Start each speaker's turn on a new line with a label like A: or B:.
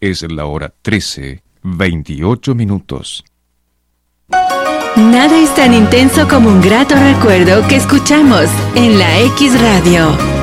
A: Es la hora 13:28.
B: Nada es tan intenso como un grato recuerdo que escuchamos en la X Radio.